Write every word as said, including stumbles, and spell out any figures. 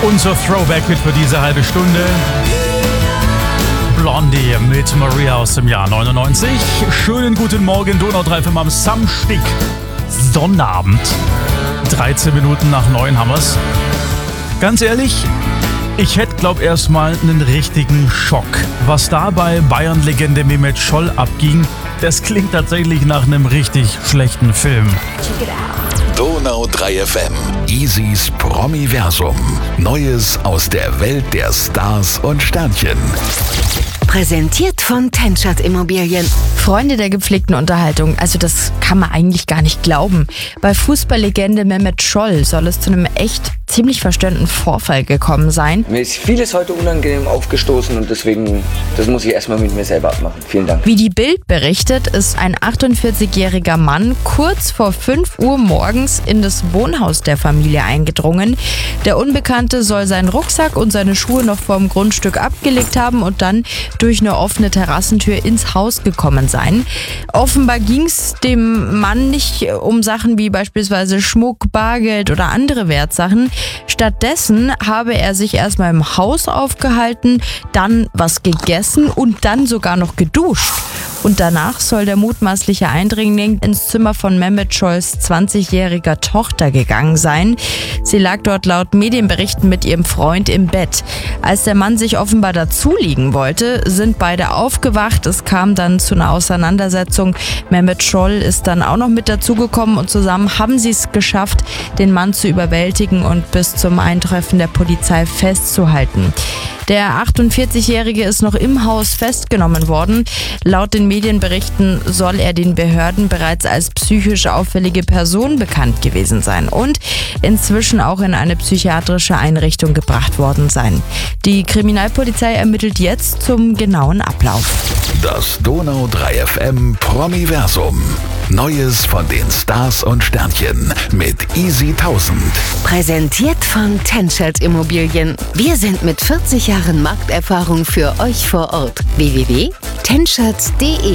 Unser Throwback-Hit für diese halbe Stunde. Blondie mit Maria aus dem Jahr neunundneunzig. Schönen guten Morgen, Donau drei F M am Samstag, Sonnabend. dreizehn Minuten nach neun haben wir's. Ganz ehrlich, ich hätte, glaub erstmal einen richtigen Schock. Was da bei Bayern-Legende Mehmet Scholl abging, das klingt tatsächlich nach einem richtig schlechten Film. Donau drei F M. Easys Promiversum. Neues aus der Welt der Stars und Sternchen. Präsentiert von Tenschert Immobilien. Freunde der gepflegten Unterhaltung, also das kann man eigentlich gar nicht glauben. Bei Fußballlegende Mehmet Scholl soll es zu einem echt ziemlich verstörenden Vorfall gekommen sein. Mir ist vieles heute unangenehm aufgestoßen und deswegen, das muss ich erstmal mit mir selber abmachen. Vielen Dank. Wie die Bild berichtet, ist ein achtundvierzigjähriger Mann kurz vor fünf Uhr morgens in das Wohnhaus der Familie eingedrungen. Der Unbekannte soll seinen Rucksack und seine Schuhe noch vorm Grundstück abgelegt haben und dann durch eine offene Terrassentür ins Haus gekommen sein. Offenbar ging es dem Mann nicht um Sachen wie beispielsweise Schmuck, Bargeld oder andere Wertsachen. Stattdessen habe er sich erstmal im Haus aufgehalten, dann was gegessen und dann sogar noch geduscht. Und danach soll der mutmaßliche Eindringling ins Zimmer von Mehmet Scholls zwanzigjähriger Tochter gegangen sein. Sie lag dort laut Medienberichten mit ihrem Freund im Bett. Als der Mann sich offenbar dazulegen wollte, sind beide aufgewacht. Es kam dann zu einer Auseinandersetzung. Mehmet Scholl ist dann auch noch mit dazugekommen und zusammen haben sie es geschafft, den Mann zu überwältigen und bis zum Eintreffen der Polizei festzuhalten. Der achtundvierzigjährige ist noch im Haus festgenommen worden. Laut den Medienberichten soll er den Behörden bereits als psychisch auffällige Person bekannt gewesen sein und inzwischen auch in eine psychiatrische Einrichtung gebracht worden sein. Die Kriminalpolizei ermittelt jetzt zum genauen Ablauf. Das Donau drei F M Promiversum. Neues von den Stars und Sternchen mit Easy tausend. Präsentiert von Tenschert Immobilien. Wir sind mit vierzig Jahren Markterfahrung für euch vor Ort. w w w punkt tenschert punkt d e